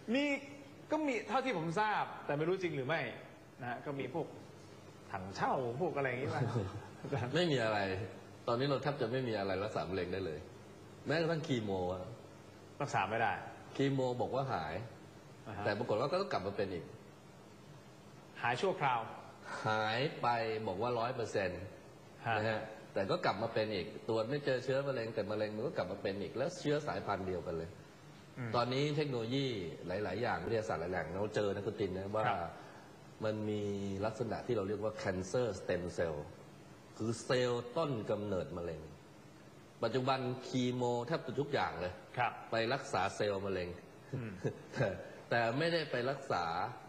มีก็มีเท่าที่ผมทราบแต่ไม่รู้จริงหรือไม่นะฮะก็มีพวกถังเช่าพวกอะไรอย่างนี้ป่ะไม่มีอะไรตอนนี้เราแทบจะไม่มีอะไรรักษามะเร็งได้เลยแม้กระทั่งคีโมรักษาไม่ได้คีโมบอกว่าหายแต่ปรากฏว่าก็ต้องกลับมาเป็นอีกหายชั่วคราวหายไปบอกว่า100%นะฮะแต่ก็กลับมาเป็นอีกตรวจไม่เจอเชื้อมะเร็งแต่มะเร็งมันก็กลับมาเป็นอีกแล้วเชื้อสายพันธุ์เดียวกันเลยตอนนี้เทคโนโลยีหลายๆอย่างวิทยาศาสตร์หลายอย่างเราเจอนะคุณตินนะว่ามันมีลักษณะที่เราเรียกว่า cancer stem cell คือเซลล์ต้นกำเนิดมะเร็งปัจจุบันคีโมแทบทุกอย่างเลยไปรักษาเซลล์มะเร็งแต่ไม่ได้ไปรักษา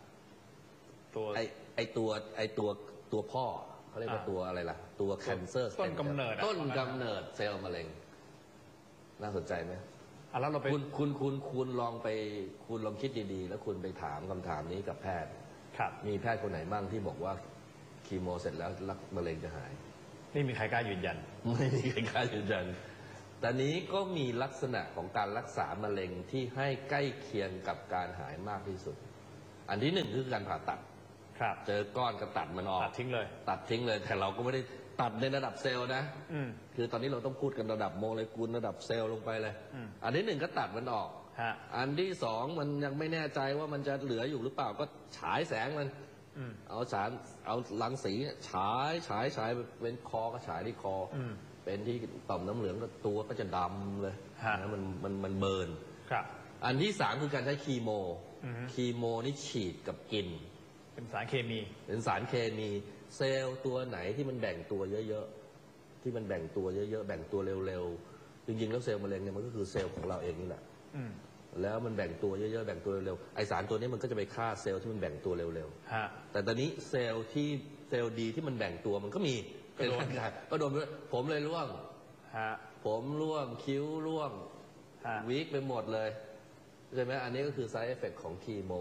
ตัวพ่อเขาเรียกว่าตัวอะไรล่ะตัว cancer ต้นกำเนิดเซลล์มะเร็งน่าสนใจไหมแล้วเราไปคุณลองคิดดีๆแล้วคุณไปถามคำถามนี้กับแพทย์มีแพทย์คนไหนบ้างที่บอกว่าคีโมเสร็จแล้วมะเร็งจะหายไม่มีใครกล้ายืนยันไม่มีใครกล้ายืนยันแต่นี้ก็มีลักษณะของการรักษามะเร็งที่ให้ใกล้เคียงกับการหายมากที่สุดอันที่หนึ่งคือการผ่าตัดเจอก้อนก็ตัดมันออกตัดทิ้งเลยแต่เราก็ไม่ได้ตัดในระดับเซลล์นะคือตอนนี้เราต้องพูดกันระดับโมเลกุลระดับเซลล์ลงไปเลยอันที่หนึ่งก็ตัดมันออกอันที่สองมันยังไม่แน่ใจว่ามันจะเหลืออยู่หรือเปล่าก็ฉายแสงมันเอารังสีฉายเป็นคอก็ฉายที่คอเป็นที่ต่อมน้ำเหลืองก็ตัวก็จะดำเลยนะมันเบิร์นอันที่สามคือการใช้คีโมนี่ฉีดกับกินเป็นสารเคมีเซลล์ตัวไหนที่มันแบ่งตัวเยอะๆแบ่งตัวเร็วๆจริงๆแล้วเซลล์มะเร็งเนี่ยมันก็คือเซลล์ของเราเองนี่แหละแล้วมันแบ่งตัวเยอะๆแบ่งตัวเร็วๆไอสารตัวนี้มันก็จะไปฆ่าเซลล์ที่มันแบ่งตัวเร็วๆแต่ตอนนี้เซลล์ดีที่มันแบ่งตัวมันก็มีเป็นร่างกายก็โดนผมเลยร่วงผมร่วงคิ้วร่วงวีคไปหมดเลยใช่ไหมอันนี้ก็คือ side effect ของคีโม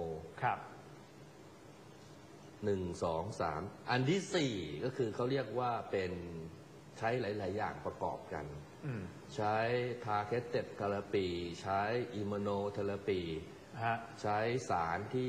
1 2 3อันที่สี่ก็คือเขาเรียกว่าเป็นใช้หลายๆอย่างประกอบกันใช้ targeted therapy ใช้ immunotherapy ใช้สารที่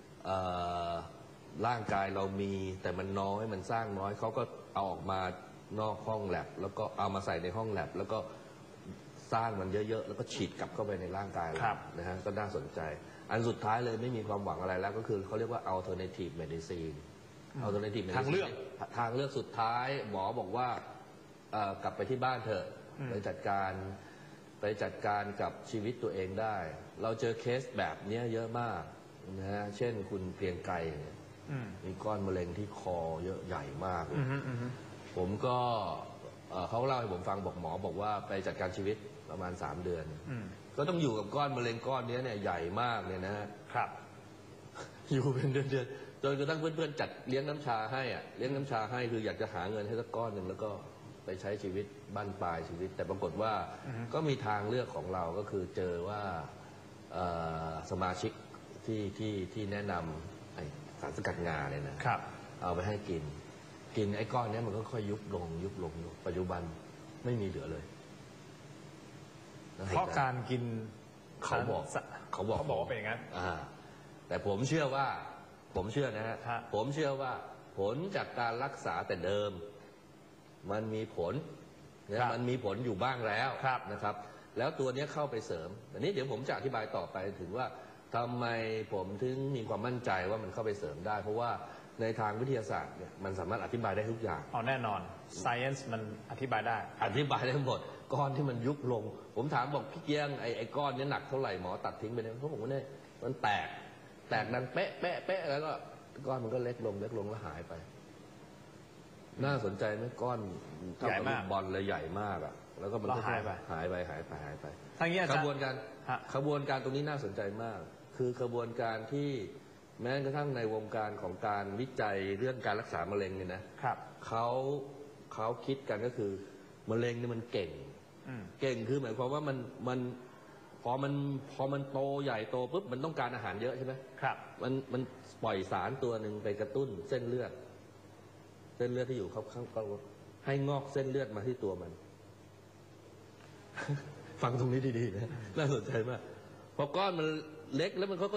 ร่างกายเรามีแต่มันน้อยมันสร้างน้อยเขาก็เอาออกมานอกห้องแลบแล้วก็เอามาใส่ในห้องแลบแล้วก็สร้างมันเยอะๆแล้วก็ฉีดกลับเข้าไปในร่างกายเรานะฮะก็น่าสนใจอันสุดท้ายเลยไม่มีความหวังอะไรแล้วก็คือเขาเรียกว่า alternative medicine ทางเลือกสุดท้ายหมอบอกว่ากลับไปที่บ้านเถอะไปจัดการกับชีวิตตัวเองได้เราเจอเคสแบบนี้เยอะมากนะฮะเช่นคุณเพียงไกรมีก้อนมะเร็งที่คอเยอะใหญ่มากผมก็เขาเล่าให้ผมฟังบอกหมอบอกว่าไปจัดการชีวิตประมาณ3 เดือนก็ต้องอยู่กับก้อนมะเร็งก้อนนี้เนี่ยใหญ่มากเลยนะฮะอยู่เป็นเดือนจนกระทั่งเพื่อนๆจัดเลี้ยงน้ำชาให้เลี้ยงน้ำชาให้คืออยากจะหาเงินให้สักก้อนหนึ่งแล้วก็ไปใช้ชีวิตบั้นปลายชีวิตแต่ปรากฏว่าก็มีทางเลือกของเราก็คือเจอว่าสมาชิกที่แนะนำสารสกัดงาเนี่ยนะเอาไปให้กินไอ้ก้อนนี้มันก็ค่อยยุบลงปัจจุบันไม่มีเหลือเลยเพราะการกินเขาบอกว่าเป็นอย่างนั้นแต่ผมเชื่อนะฮะผมเชื่อว่าผลจากการรักษาแต่เดิมมันมีผลอยู่บ้างแล้วนะครับแล้วตัวนี้เข้าไปเสริมอันนี้เดี๋ยวผมจะอธิบายต่อไปถึงว่าทำไมผมถึงมีความมั่นใจว่ามันเข้าไปเสริมได้เพราะว่าในทางวิทยาศาสตร์เนี่ยมันสามารถอธิบายได้ทุกอย่างแน่นอน science มันอธิบายได้หมดก้อนที่มันยุบลงผมถามบอกพี่เกียงไอ้ก้อนนี้หนักเท่าไหร่หมอตัดทิ้งไปเนี่ยเขาบอกว่าเนี่ยมันแตกดังเป๊ะแล้วก็ก้อนมันก็เล็กลงแล้วหายไปน่าสนใจไหมก้อนใหญ่มากบอลเลยใหญ่มากแล้วก็มันก็หายไปทั้งนี้ขบวนการตรงนี้น่าสนใจมากคือขบวนการที่แม้กระทั่งในวงการของการวิจัยเรื่องการรักษามะเร็งเนี่ยนะเขาคิดกันก็คือมะเร็งเนี่ยมันเก่งคือหมายความว่ามันพอมันโตใหญ่โตปุ๊บมันต้องการอาหารเยอะใช่ไหมมันปล่อยสารตัวหนึ่งไปกระตุ้นเส้นเลือดที่อยู่ข้างๆให้งอกเส้นเลือดมาที่ตัวมันฟังตรงนี้ดีๆนะน่าสนใจมากพอก้อนมันเล็กแล้วมันค่อย